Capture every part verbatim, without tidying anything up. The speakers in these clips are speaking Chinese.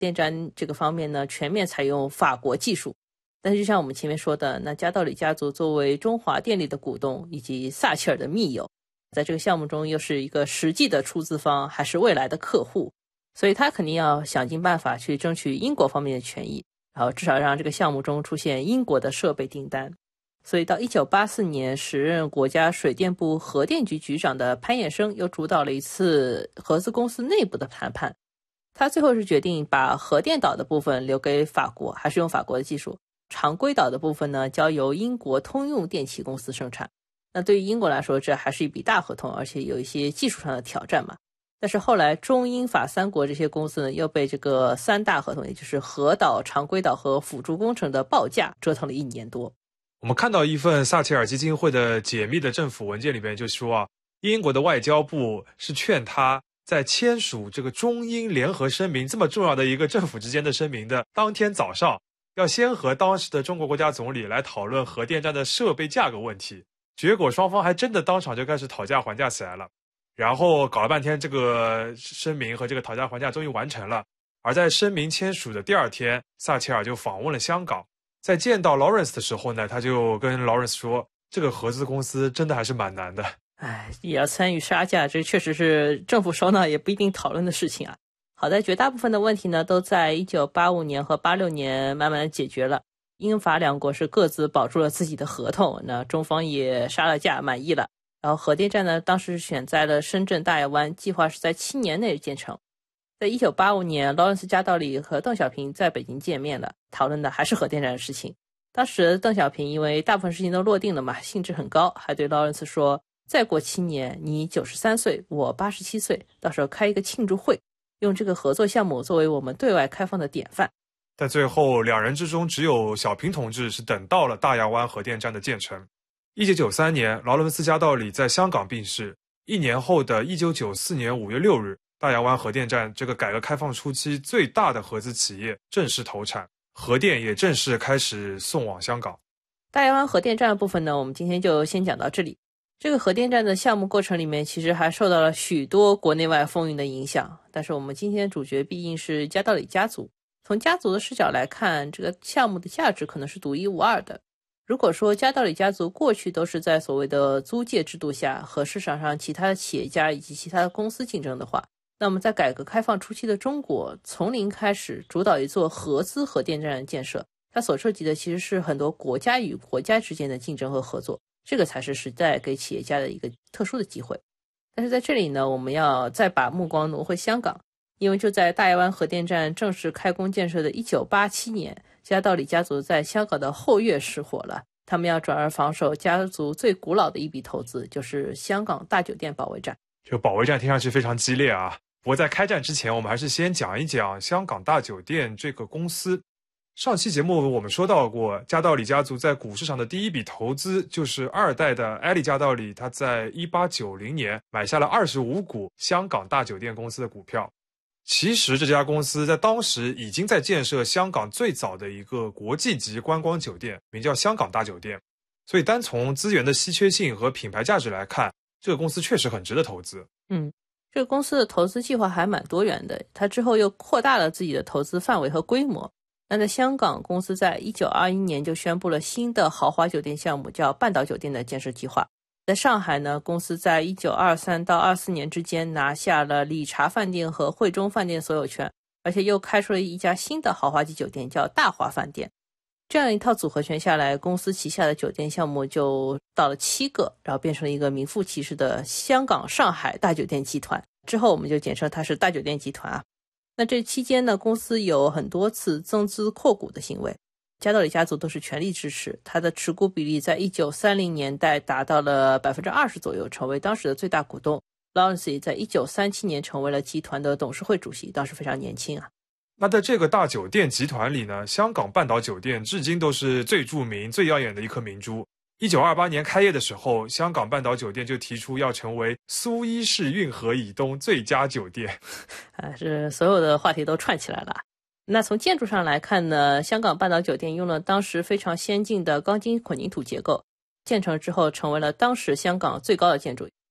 电站这个方面呢，全面采用法国技术。但是就像我们前面说的，那加道理家族作为中华电力的股东以及撒切尔的密友，在这个项目中又是一个实际的出资方，还是未来的客户，所以他肯定要想尽办法去争取英国方面的权益，然后至少让这个项目中出现英国的设备订单。所以到一九八四年，时任国家水电部核电局局长的潘彦生又主导了一次合资公司内部的谈判。他最后是决定把核电岛的部分留给法国，还是用法国的技术，常规岛的部分呢交由英国通用电气公司生产。那对于英国来说，这还是一笔大合同，而且有一些技术上的挑战嘛。但是后来中英法三国这些公司呢，又被这个三大合同，也就是核岛、常规岛和辅助工程的报价折腾了一年多。 我们看到一份撒切尔基金会的解密的政府文件里边就说啊，英国的外交部是劝他在签署这个中英联合声明这么重要的一个政府之间的声明的当天早上，要先和当时的中国国家总理来讨论核电站的设备价格问题。结果双方还真的当场就开始讨价还价起来了，然后搞了半天，这个声明和这个讨价还价终于完成了。而在声明签署的第二天，撒切尔就访问了香港。在见到 Lawrence 的时候呢，他就跟 Lawrence 说，这个合资公司真的还是蛮难的。 哎，也要参与杀价，这确实是政府首脑也不一定讨论的事情啊。好在绝大部分的问题呢，都在一九八五年和八六年慢慢解决了。英法两国是各自保住了自己的合同，那中方也杀了价，满意了。然后核电站呢，当时选在了深圳大亚湾，计划是在七年内建成。在一九八五年，劳伦斯加道理和邓小平在北京见面了，讨论的还是核电站的事情。当时邓小平因为大部分事情都落定了嘛，兴致很高，还对劳伦斯说，再过七年你九十三岁，我八十七岁，到时候开一个庆祝会，用这个合作项目作为我们对外开放的典范。 但最后两人之中只有小平同志是等到了大亚湾核电站的建成。一九九三年，劳伦斯加道理在香港病逝，一年后的一九九四年五月六日，大亚湾核电站这个改革开放初期最大的合资企业正式投产，核电也正式开始送往香港。 大亚湾核电站的部分呢，我们今天就先讲到这里。这个核电站的项目过程里面，其实还受到了许多国内外风云的影响，但是我们今天主角毕竟是加道理家族，从家族的视角来看，这个项目的价值可能是独一无二的。如果说加道理家族过去都是在所谓的租界制度下和市场上其他的企业家以及其他的公司竞争的话，那么在改革开放初期的中国，从零开始主导一座合资核电站的建设，它所涉及的其实是很多国家与国家之间的竞争和合作，这个才是时代给企业家的一个特殊的机会。但是在这里呢，我们要再把目光挪回香港，因为就在大亚湾核电站正式开工建设的一九八七年，加道理家族在香港的后院失火了，他们要转而防守家族最古老的一笔投资，就是香港大酒店保卫战。 这个保卫战听上去非常激烈啊。不过在开战之前，我们还是先讲一讲香港大酒店这个公司。上期节目我们说到过，加道理家族在股市上的第一笔投资就是二代的埃利加道理，他在一八九零年买下了二十五股香港大酒店公司的股票。其实这家公司在当时已经在建设香港最早的一个国际级观光酒店，名叫香港大酒店。所以单从资源的稀缺性和品牌价值来看，这个公司确实很值得投资。 嗯，这个公司的投资计划还蛮多元的，它之后又扩大了自己的投资范围和规模。那在香港，公司在一九二一年就宣布了新的豪华酒店项目，叫半岛酒店的建设计划。在上海呢，公司在一九二三到二四年之间拿下了理查饭店和汇中饭店所有权，而且又开出了一家新的豪华级酒店，叫大华饭店。这样一套组合拳下来，公司旗下的酒店项目就到了七个，然后变成了一个名副其实的香港上海大酒店集团。之后我们就简称它是大酒店集团啊。那这期间呢，公司有很多次增资扩股的行为，加道理家族都是全力支持，它的持股比例在一九三零年代达到了 百分之二十 左右，成为当时的最大股东。劳伦斯也在一九三七年成为了集团的董事会主席，当时非常年轻啊。 那在这个大酒店集团里呢，香港半岛酒店至今都是最著名最耀眼的一颗明珠。一九二八年开业的时候，香港半岛酒店就提出要成为苏伊士运河以东最佳酒店。 啊，是所有的话题都串起来了。那从建筑上来看呢，香港半岛酒店用了当时非常先进的钢筋混凝土结构，建成之后成为了当时香港最高的建筑，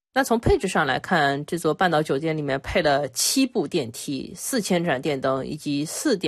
那从配置上来看，这座半岛酒店里面配了七部电梯、四千盏电灯以及四点